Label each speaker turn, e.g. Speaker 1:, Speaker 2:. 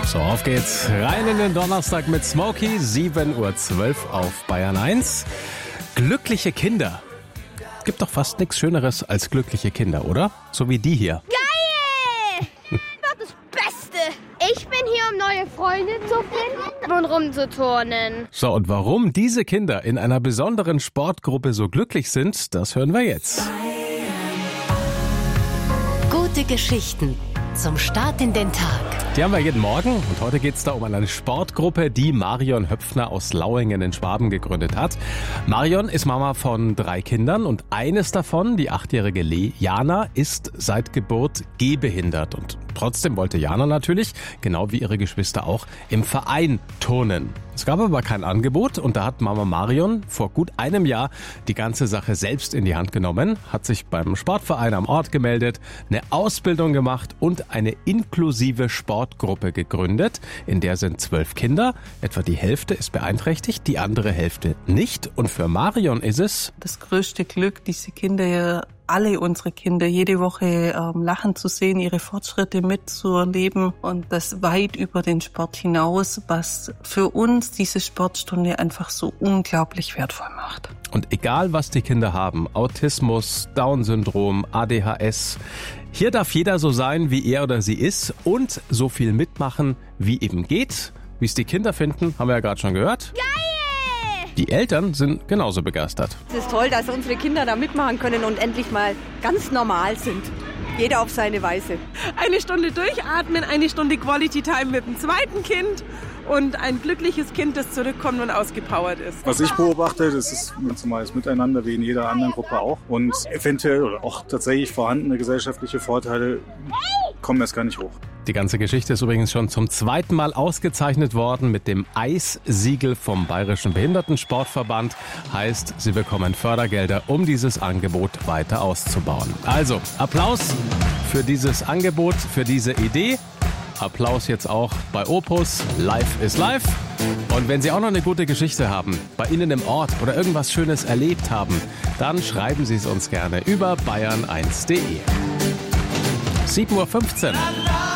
Speaker 1: So, auf geht's. Rein in den Donnerstag mit Smokey, 7:12 Uhr auf Bayern 1. Glückliche Kinder. Gibt doch fast nichts Schöneres als glückliche Kinder, oder? So wie die hier.
Speaker 2: Geil! Das ist das Beste. Ich bin hier, um neue Freunde zu finden und rumzuturnen.
Speaker 1: So, und warum diese Kinder in einer besonderen Sportgruppe so glücklich sind, das hören wir jetzt.
Speaker 3: Gute Geschichten zum Start in den Tag.
Speaker 1: Die haben wir jeden Morgen und heute geht es da um eine Sportgruppe, die Marion Höpfner aus Lauingen in Schwaben gegründet hat. Marion ist Mama von 3 Kindern und eines davon, die 8-jährige Jana, ist seit Geburt gehbehindert. Und trotzdem wollte Jana natürlich, genau wie ihre Geschwister auch, im Verein turnen. Es gab aber kein Angebot und da hat Mama Marion vor gut einem Jahr die ganze Sache selbst in die Hand genommen, hat sich beim Sportverein am Ort gemeldet, eine Ausbildung gemacht und eine inklusive Sportgruppe gegründet. In der sind 12 Kinder, etwa die Hälfte ist beeinträchtigt, die andere Hälfte nicht. Und für Marion ist es
Speaker 4: das größte Glück, diese Kinder, alle unsere Kinder, jede Woche lachen zu sehen, ihre Fortschritte mitzuerleben und das weit über den Sport hinaus, was für uns diese Sportstunde einfach so unglaublich wertvoll macht.
Speaker 1: Und egal, was die Kinder haben, Autismus, Down-Syndrom, ADHS, hier darf jeder so sein, wie er oder sie ist und so viel mitmachen, wie eben geht. Wie es die Kinder finden, haben wir ja gerade schon gehört.
Speaker 2: Geil!
Speaker 1: Die Eltern sind genauso begeistert.
Speaker 5: Es ist toll, dass unsere Kinder da mitmachen können und endlich mal ganz normal sind. Jeder auf seine Weise.
Speaker 4: Eine Stunde durchatmen, eine Stunde Quality Time mit dem zweiten Kind und ein glückliches Kind, das zurückkommt und ausgepowert ist.
Speaker 6: Was ich beobachte, das ist ein ganz normales Miteinander wie in jeder anderen Gruppe auch. Und eventuell oder auch tatsächlich vorhandene gesellschaftliche Vorteile kommen erst gar nicht hoch.
Speaker 1: Die ganze Geschichte ist übrigens schon zum 2. Mal ausgezeichnet worden mit dem Eis-Siegel vom Bayerischen Behindertensportverband. Heißt, sie bekommen Fördergelder, um dieses Angebot weiter auszubauen. Also, Applaus für dieses Angebot, für diese Idee. Applaus jetzt auch bei Opus. Life is Life. Und wenn Sie auch noch eine gute Geschichte haben, bei Ihnen im Ort oder irgendwas Schönes erlebt haben, dann schreiben Sie es uns gerne über bayern1.de. 7:15 Uhr.